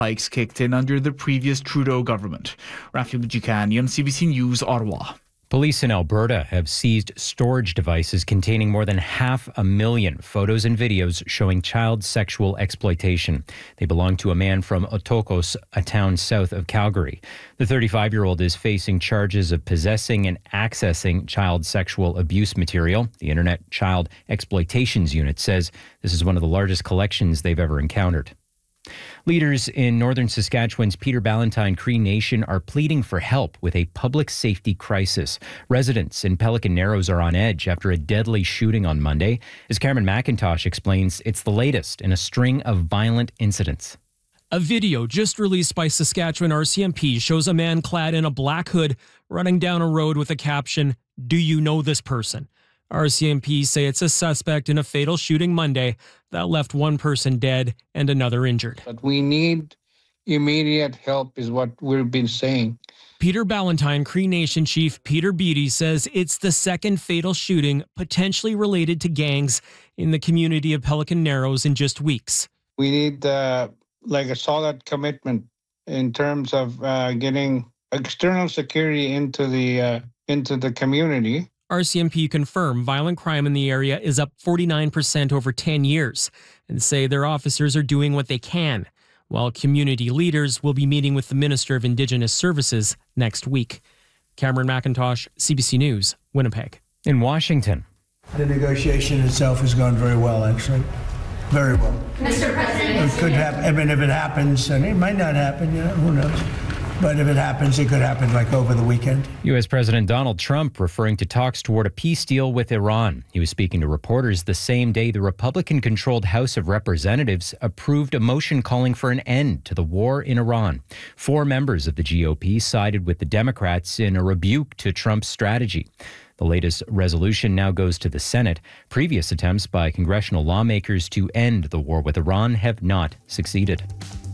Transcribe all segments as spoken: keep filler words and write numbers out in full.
Hikes kicked in under the previous Trudeau government. Rafi Bujikanian, C B C News, Ottawa. Police in Alberta have seized storage devices containing more than half a million photos and videos showing child sexual exploitation. They belong to a man from Otokos, a town south of Calgary. The thirty-five-year-old is facing charges of possessing and accessing child sexual abuse material. The Internet Child Exploitations Unit says this is one of the largest collections they've ever encountered. Leaders in northern Saskatchewan's Peter Ballantine Cree Nation are pleading for help with a public safety crisis. Residents in Pelican Narrows are on edge after a deadly shooting on Monday. As Cameron McIntosh explains, it's the latest in a string of violent incidents. A video just released by Saskatchewan R C M P shows a man clad in a black hood running down a road with a caption, "Do you know this person?" R C M P say it's a suspect in a fatal shooting Monday that left one person dead and another injured. But we need immediate help is what we've been saying. Peter Ballantine Cree Nation Chief Peter Beattie says it's the second fatal shooting potentially related to gangs in the community of Pelican Narrows in just weeks. We need uh, like a solid commitment in terms of uh, getting external security into the uh, into the community. R C M P confirm violent crime in the area is up forty-nine percent over ten years and say their officers are doing what they can, while community leaders will be meeting with the Minister of Indigenous Services next week. Cameron McIntosh, C B C News, Winnipeg. In Washington. The negotiation itself has gone very well, actually. Very well. Mister President. It could happen. I mean, if it happens, and it might not happen, you know, who knows? But if it happens, it could happen like over the weekend. U S. President Donald Trump referring to talks toward a peace deal with Iran. He was speaking to reporters the same day the Republican-controlled House of Representatives approved a motion calling for an end to the war in Iran. Four members of the G O P sided with the Democrats in a rebuke to Trump's strategy. The latest resolution now goes to the Senate. Previous attempts by congressional lawmakers to end the war with Iran have not succeeded.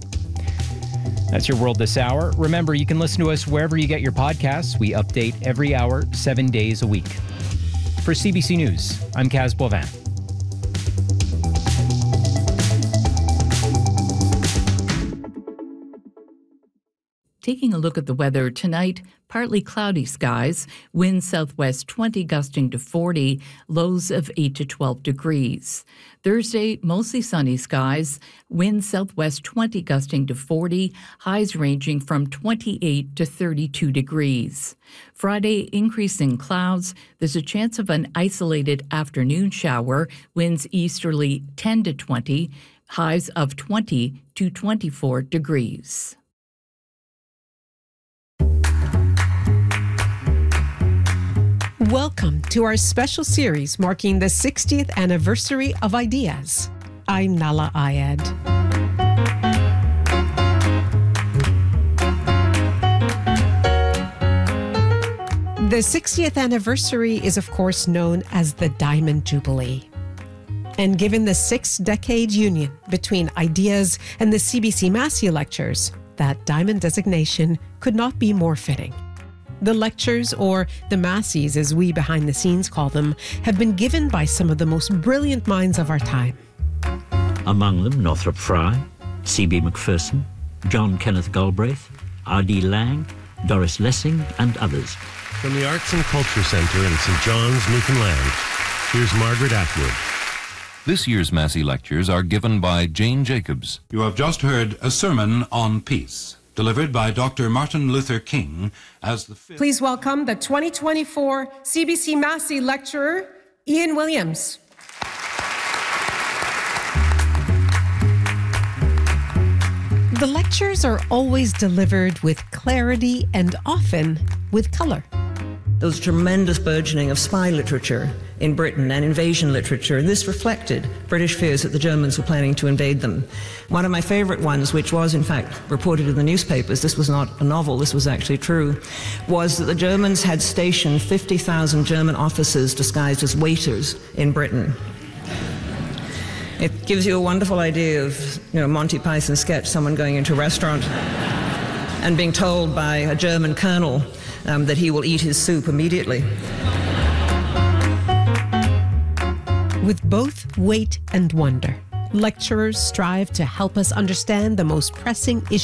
That's your world this hour. Remember, you can listen to us wherever you get your podcasts. We update every hour, seven days a week. For C B C News, I'm Kaz Boivin. Taking a look at the weather tonight, partly cloudy skies, winds southwest twenty gusting to forty, lows of eight to twelve degrees. Thursday, mostly sunny skies, winds southwest twenty gusting to forty, highs ranging from twenty-eight to thirty-two degrees. Friday, increasing clouds, there's a chance of an isolated afternoon shower, winds easterly ten to twenty, highs of twenty to twenty-four degrees. Welcome to our special series marking the sixtieth anniversary of Ideas. I'm Nala Ayed. The sixtieth anniversary is, of course, known as the Diamond Jubilee. And given the six-decade union between Ideas and the C B C Massey Lectures, that diamond designation could not be more fitting. The lectures, or the Masseys as we behind the scenes call them, have been given by some of the most brilliant minds of our time. Among them, Northrop Frye, C B Macpherson, John Kenneth Galbraith, R D Lang, Doris Lessing, and others. From the Arts and Culture Centre in Saint John's, Newfoundland, here's Margaret Atwood. This year's Massey Lectures are given by Jane Jacobs. You have just heard a sermon on peace, delivered by Doctor Martin Luther King as the fifth... Please welcome the twenty twenty-four C B C Massey Lecturer, Ian Williams. The lectures are always delivered with clarity and often with color. There was a tremendous burgeoning of spy literature in Britain and invasion literature, and this reflected British fears that the Germans were planning to invade them. One of my favorite ones, which was in fact reported in the newspapers, this was not a novel, this was actually true, was that the Germans had stationed fifty thousand German officers disguised as waiters in Britain. It gives you a wonderful idea of, you know, Monty Python sketch, someone going into a restaurant and being told by a German colonel um, that he will eat his soup immediately. With both weight and wonder, lecturers strive to help us understand the most pressing issues